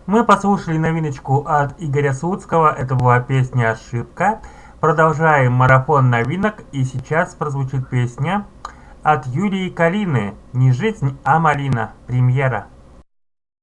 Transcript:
Мы послушали новиночку от Игоря Слуцкого, это была песня «Ошибка». Продолжаем марафон новинок, и сейчас прозвучит песня от Юлии Калины «Не жизнь, а малина». Премьера.